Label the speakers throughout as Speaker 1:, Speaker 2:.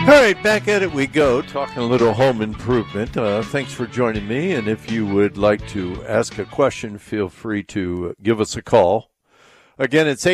Speaker 1: All right, back at it we go, talking a little home improvement. Thanks for joining me, and if you would like to ask a question, feel free to give us a call. Again, it's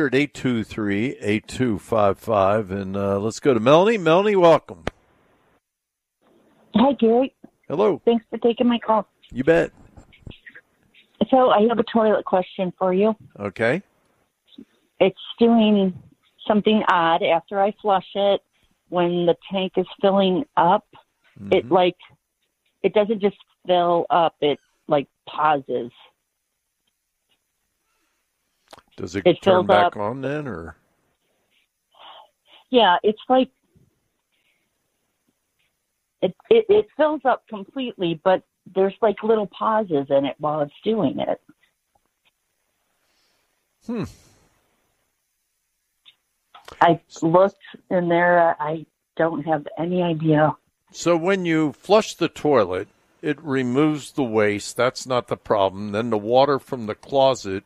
Speaker 1: 800-823-8255, and let's go to Melanie. Melanie, welcome.
Speaker 2: Hi, Gary.
Speaker 1: Hello.
Speaker 2: Thanks for taking my call.
Speaker 1: You bet.
Speaker 2: So I have a toilet question for you.
Speaker 1: Okay.
Speaker 2: It's doing something odd after I flush it. When the tank is filling up, it doesn't just fill up, it like pauses.
Speaker 1: Does it turn back on then, or?
Speaker 2: Yeah, it's like it fills up completely, but there's like little pauses in it while it's doing it. I looked in there. I don't have any idea.
Speaker 1: So when you flush the toilet, it removes the waste. That's not the problem. Then the water from the closet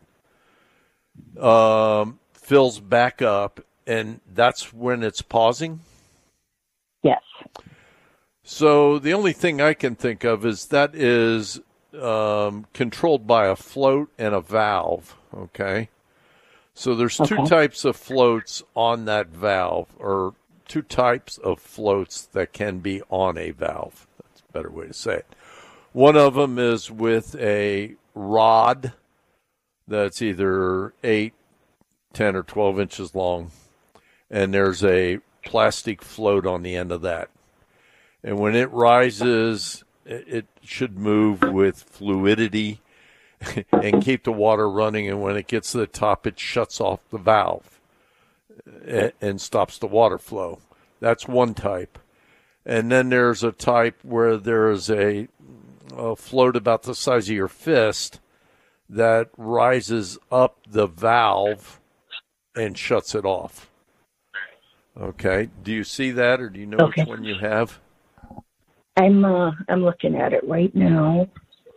Speaker 1: fills back up, and that's when it's pausing?
Speaker 2: Yes.
Speaker 1: So the only thing I can think of is that is controlled by a float and a valve, okay? So there's two types of floats on that valve, or two types of floats that can be on a valve. That's a better way to say it. One of them is with a rod that's either 8, 10, or 12 inches long, and there's a plastic float on the end of that. And when it rises, it should move with fluidity and keep the water running, and when it gets to the top, it shuts off the valve and stops the water flow. That's one type. And then there's a type where there's a float about the size of your fist that rises up the valve and shuts it off. Okay. Do you see that, or do you know which one you have?
Speaker 2: I'm looking at it right now.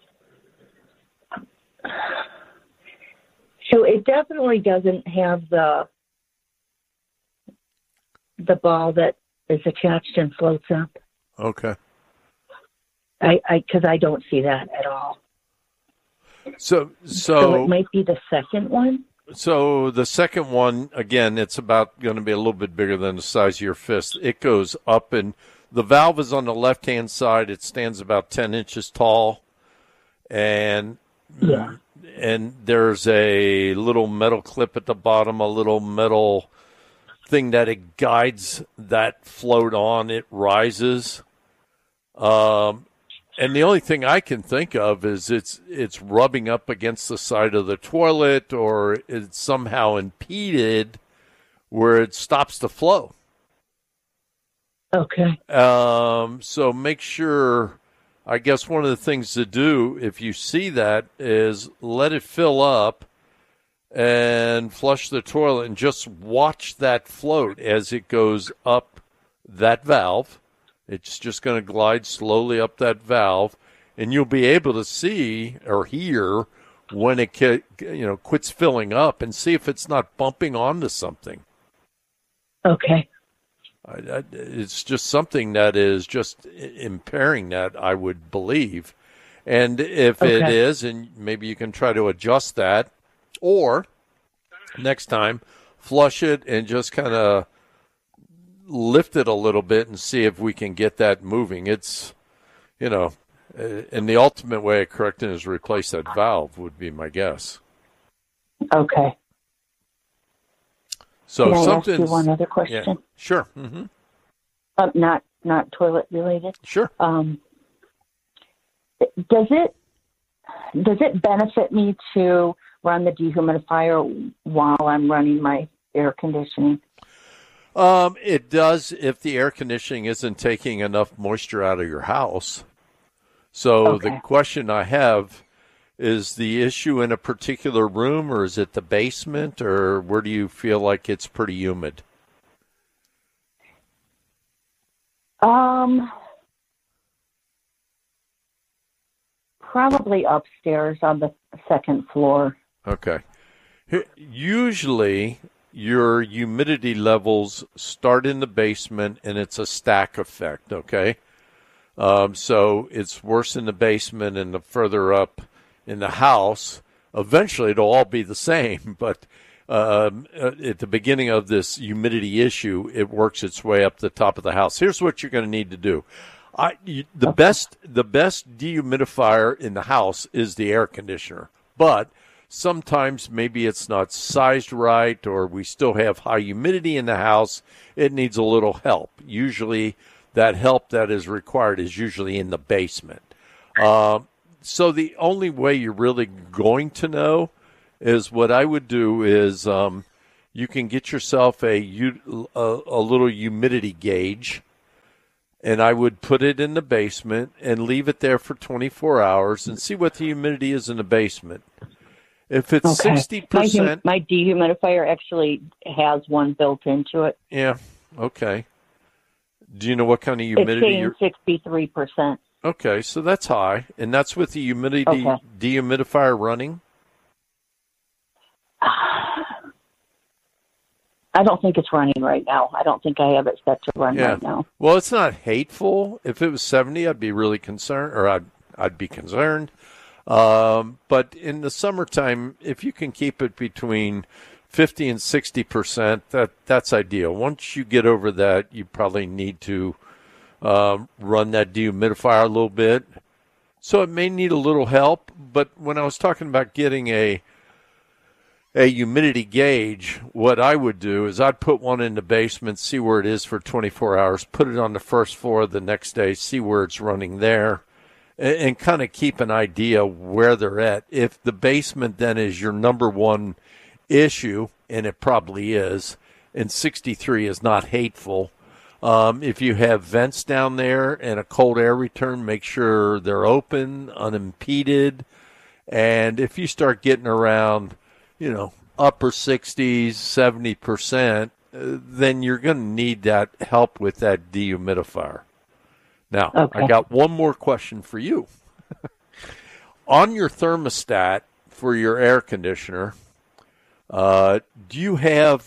Speaker 2: So it definitely doesn't have the ball that is attached and floats up.
Speaker 1: Okay.
Speaker 2: Because I don't see that at all.
Speaker 1: So
Speaker 2: it might be the second one.
Speaker 1: So the second one, again, it's about going to be a little bit bigger than the size of your fist. It goes up, and the valve is on the left-hand side. It stands about 10 inches tall, and there's a little metal clip at the bottom, a little metal thing that it guides that float on. It rises. And the only thing I can think of is it's rubbing up against the side of the toilet, or it's somehow impeded where it stops the flow.
Speaker 2: Okay.
Speaker 1: So make sure, I guess one of the things to do if you see that is let it fill up and flush the toilet and just watch that float as it goes up that valve. It's just going to glide slowly up that valve, and you'll be able to see or hear when it quits filling up, and see if it's not bumping onto something.
Speaker 2: Okay.
Speaker 1: It's just something that is just impairing that, I would believe. And if it is, and maybe you can try to adjust that, or next time, flush it and just kind of lift it a little bit and see if we can get that moving. It's, and the ultimate way of correcting it is replace that valve would be my guess.
Speaker 2: Okay.
Speaker 1: So
Speaker 2: can I ask you one other question?
Speaker 1: Yeah, sure. Mm-hmm.
Speaker 2: Not toilet related.
Speaker 1: Sure.
Speaker 2: Does it benefit me to run the dehumidifier while I'm running my air conditioning?
Speaker 1: It does if the air conditioning isn't taking enough moisture out of your house. So the question I have is the issue in a particular room, or is it the basement, or where do you feel like it's pretty humid?
Speaker 2: Probably upstairs on the second floor.
Speaker 1: Okay. Usually your humidity levels start in the basement, and it's a stack effect, okay? So it's worse in the basement and the further up in the house. Eventually, it'll all be the same, but at the beginning of this humidity issue, it works its way up the top of the house. Here's what you're going to need to do. The best dehumidifier in the house is the air conditioner, but sometimes maybe it's not sized right, or we still have high humidity in the house. It needs a little help. Usually that help that is required is usually in the basement. So the only way you're really going to know is what I would do is you can get yourself a little humidity gauge, and I would put it in the basement and leave it there for 24 hours and see what the humidity is in the basement. If it's 60%.
Speaker 2: My dehumidifier actually has one built into it.
Speaker 1: Yeah, okay. Do you know what kind of humidity?
Speaker 2: It's saying 63%.
Speaker 1: Okay, so that's high. And that's with the humidity dehumidifier running?
Speaker 2: I don't think it's running right now. I don't think I have it set to run right now.
Speaker 1: Well, it's not hateful. If it was 70, I'd be really concerned, or I'd be concerned. But in the summertime, if you can keep it between 50 and 60%, that's ideal. Once you get over that, you probably need to run that dehumidifier a little bit. So it may need a little help. But when I was talking about getting a humidity gauge, what I would do is I'd put one in the basement, see where it is for 24 hours, put it on the first floor the next day, see where it's running there, and kind of keep an idea where they're at. If the basement then is your number one issue, and it probably is, and 63 is not hateful, if you have vents down there and a cold air return, make sure they're open, unimpeded, and if you start getting around upper 60s, 70%, then you're going to need that help with that dehumidifier. Now, I got one more question for you. On your thermostat for your air conditioner, do you have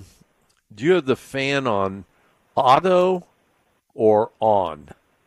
Speaker 1: the fan on auto or on?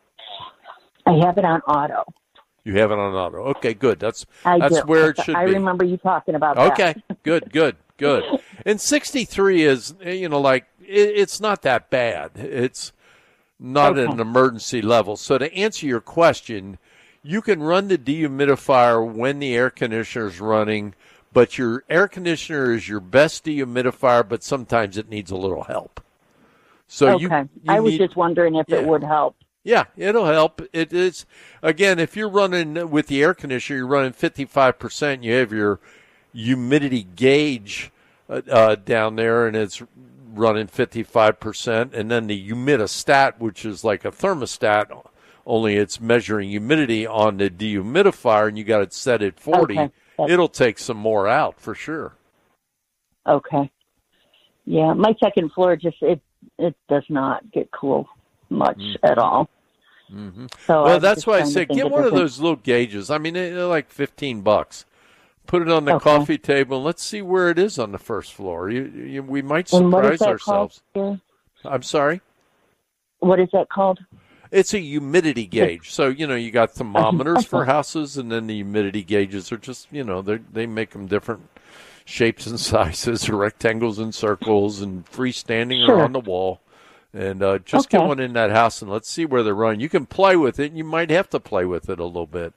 Speaker 2: I have it on auto.
Speaker 1: You have it on auto. Okay, good. That's where it should be.
Speaker 2: I remember you talking about that.
Speaker 1: Okay, good. And 63 is, it's not that bad. It's not an emergency level. So to answer your question, you can run the dehumidifier when the air conditioner is running, but your air conditioner is your best dehumidifier, but sometimes it needs a little help. So
Speaker 2: I was just wondering if it would help.
Speaker 1: Yeah, it'll help. It is, again, if you're running with the air conditioner, you're running 55%, you have your humidity gauge down there, and it's running 55%, and then the humidistat, which is like a thermostat, only it's measuring humidity on the dehumidifier, and you got it set at 40. Okay. It'll take some more out for sure.
Speaker 2: Okay. Yeah, my second floor it does not get cool much at all.
Speaker 1: Mm-hmm. So that's why I said get one of those little gauges. I mean, they're like $15. Put it on the coffee table, and let's see where it is on the first floor. We might surprise ourselves. I'm sorry?
Speaker 2: What is that called?
Speaker 1: It's a humidity gauge. So, you got thermometers for houses, and then the humidity gauges are just, they make them different shapes and sizes, rectangles and circles, and freestanding or on the wall. And just get one in that house, and let's see where they're running. You can play with it, and you might have to play with it a little bit.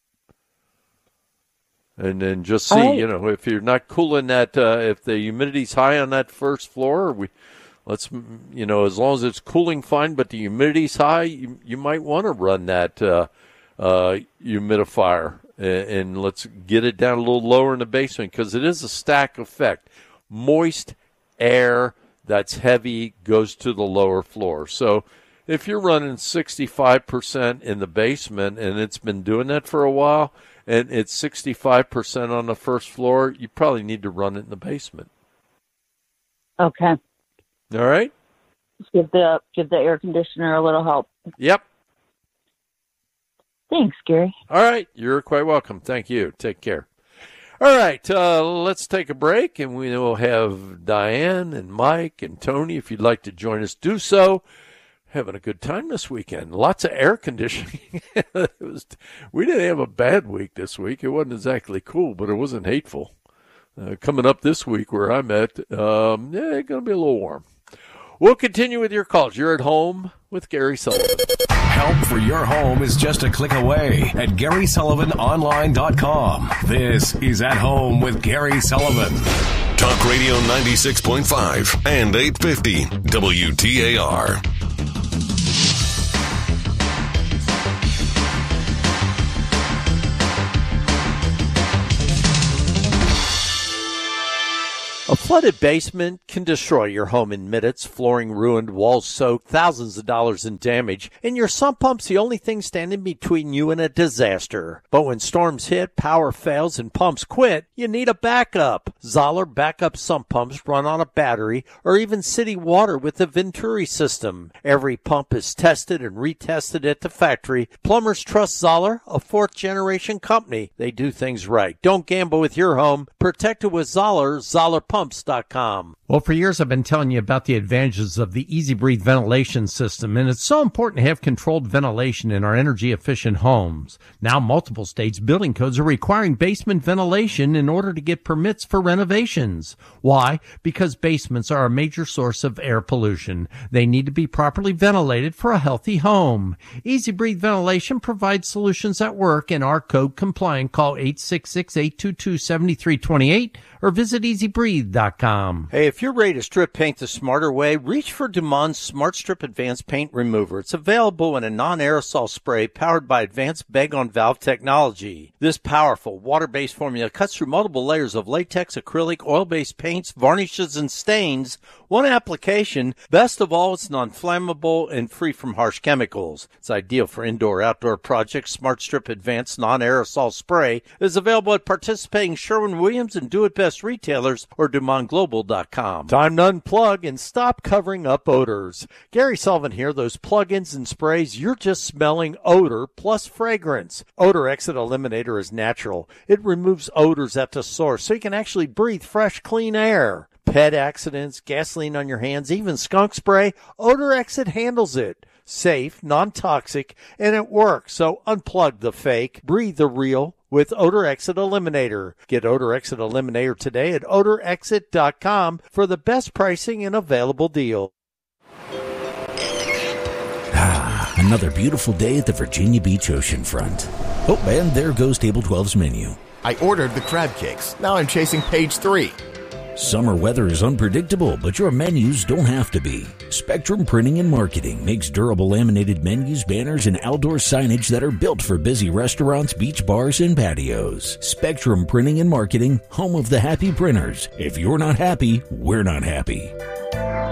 Speaker 1: And then just see, if you're not cooling that, if the humidity's high on that first floor, as long as it's cooling fine, but the humidity's high, you might want to run that humidifier, and let's get it down a little lower in the basement, because it is a stack effect. Moist air that's heavy goes to the lower floor. So if you're running 65% in the basement, and it's been doing that for a while, and it's 65% on the first floor, you probably need to run it in the basement.
Speaker 2: Okay.
Speaker 1: All right.
Speaker 2: Give the air conditioner a little help.
Speaker 1: Yep.
Speaker 2: Thanks, Gary.
Speaker 1: All right. You're quite welcome. Thank you. Take care. All right, let's take a break, and we will have Diane and Mike and Tony. If you'd like to join us, do so. Having a good time this weekend. Lots of air conditioning. We didn't have a bad week this week. It wasn't exactly cool, but it wasn't hateful. Coming up this week where I'm at, it's going to be a little warm. We'll continue with your calls. You're at home with Gary Sullivan.
Speaker 3: Help for your home is just a click away at GarySullivanOnline.com. This is At Home with Gary Sullivan.
Speaker 4: Talk Radio 96.5 and 850 WTAR.
Speaker 1: A flooded basement can destroy your home in minutes. Flooring ruined, walls soaked, thousands of dollars in damage, and your sump pump's the only thing standing between you and a disaster. But when storms hit, power fails, and pumps quit, you need a backup. Zoller backup sump pumps run on a battery or even city water with the Venturi system. Every pump is tested and retested at the factory. Plumbers trust Zoller, a fourth-generation company. They do things right. Don't gamble with your home. Protect it with Zoller, ZollerPumps.com.
Speaker 5: Well, for years I've been telling you about the advantages of the Easy Breathe ventilation system, and it's so important to have controlled ventilation in our energy-efficient homes. Now, multiple states' building codes are requiring basement ventilation in order to get permits for renovations. Why? Because basements are a major source of air pollution. They need to be properly ventilated for a healthy home. Easy Breathe ventilation provides solutions that work and are code compliant. Call 866-822-7328 or visit easybreathe.com.
Speaker 1: Hey, if you're ready to strip paint the smarter way, reach for Dumont Smart Strip Advanced Paint Remover. It's available in a non-aerosol spray powered by advanced bag-on-valve technology. This powerful water-based formula cuts through multiple layers of latex, acrylic, oil-based paints, varnishes, and stains. One application. Best of all, it's non-flammable and free from harsh chemicals. It's ideal for indoor-outdoor projects. Smart Strip Advanced Non-Aerosol Spray is available at participating Sherwin-Williams and Do-It-Best retailers or DumontGlobal.com. Time to unplug and stop covering up odors. Gary Sullivan here. Those plug-ins and sprays, you're just smelling odor plus fragrance. Odor Exit Eliminator is natural. It removes odors at the source so you can actually breathe fresh, clean air. Pet accidents, gasoline on your hands, even skunk spray, Odor Exit handles it. Safe, non-toxic, and it works. So unplug the fake, breathe the real with Odor Exit Eliminator. Get Odor Exit Eliminator today at odorexit.com for the best pricing and available deal.
Speaker 6: Another beautiful day at the Virginia Beach oceanfront. Oh, and there goes Table 12's menu.
Speaker 7: I ordered the crab cakes. Now I'm chasing page 3.
Speaker 6: Summer weather is unpredictable, but your menus don't have to be. Spectrum Printing and Marketing makes durable laminated menus, banners, and outdoor signage that are built for busy restaurants, beach bars, and patios. Spectrum Printing and Marketing, home of the happy printers. If you're not happy, we're not happy.